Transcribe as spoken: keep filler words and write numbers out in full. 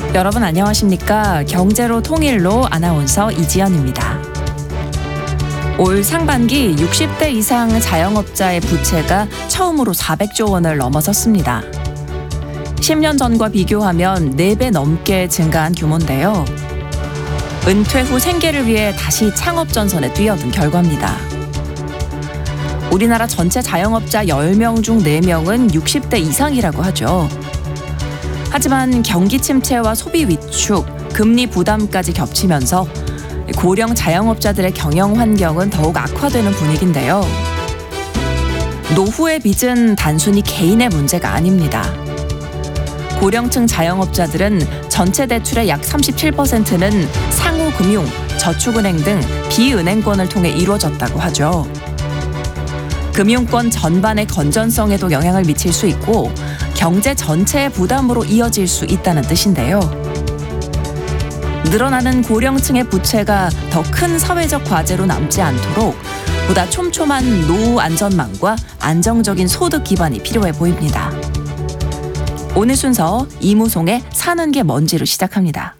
여러분 안녕하십니까? 경제로 통일로 아나운서 이지연입니다. 올 상반기 육십 대 이상 자영업자의 부채가 처음으로 사백조 원을 넘어섰습니다. 십 년 전과 비교하면 네 배 넘게 증가한 규모인데요. 은퇴 후 생계를 위해 다시 창업 전선에 뛰어든 결과입니다. 우리나라 전체 자영업자 열 명 중 네 명은 육십 대 이상이라고 하죠. 하지만 경기 침체와 소비 위축, 금리 부담까지 겹치면서 고령 자영업자들의 경영 환경은 더욱 악화되는 분위기인데요. 노후의 빚은 단순히 개인의 문제가 아닙니다. 고령층 자영업자들은 전체 대출의 약 삼십칠 퍼센트는 상호금융, 저축은행 등 비은행권을 통해 이루어졌다고 하죠. 금융권 전반의 건전성에도 영향을 미칠 수 있고 경제 전체의 부담으로 이어질 수 있다는 뜻인데요. 늘어나는 고령층의 부채가 더 큰 사회적 과제로 남지 않도록 보다 촘촘한 노후 안전망과 안정적인 소득 기반이 필요해 보입니다. 오늘 순서 이무송의 사는 게 뭔지로 시작합니다.